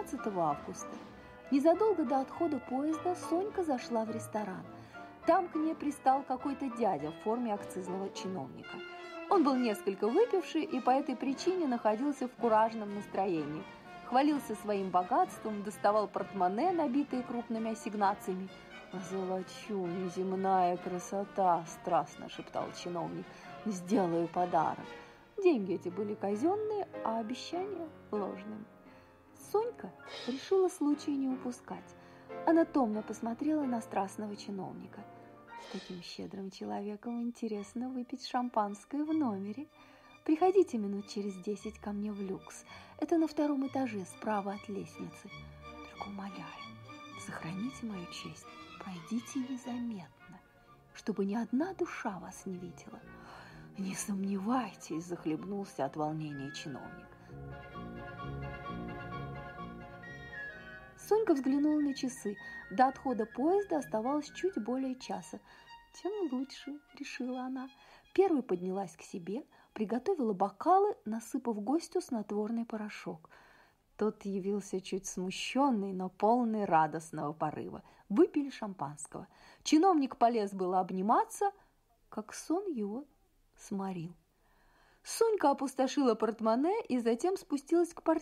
12 августа. Незадолго до отхода поезда Сонька зашла в ресторан. Там к ней пристал какой-то дядя в форме акцизного чиновника. Он был несколько выпивший и по этой причине находился в куражном настроении. Хвалился своим богатством, доставал портмоне, набитые крупными ассигнациями. «Золочу, неземная красота!» – страстно шептал чиновник. «Сделаю подарок». Деньги эти были казенные, а обещания – ложными. Сонька решила случай не упускать. Она томно посмотрела на страстного чиновника. «С таким щедрым человеком интересно выпить шампанское в номере. Приходите минут через 10 ко мне в люкс. Это на 2-м этаже, справа от лестницы. Только умоляю, сохраните мою честь, пройдите незаметно, чтобы ни одна душа вас не видела». «Не сомневайтесь», – захлебнулся от волнения чиновник. Сонька взглянула на часы. До отхода поезда оставалось чуть более часа. «Тем лучше», – решила она. Первой поднялась к себе, приготовила бокалы, насыпав гостю снотворный порошок. Тот явился чуть смущенный, но полный радостного порыва. Выпили шампанского. Чиновник полез было обниматься, как сон его сморил. Сонька опустошила портмоне и затем спустилась к портье.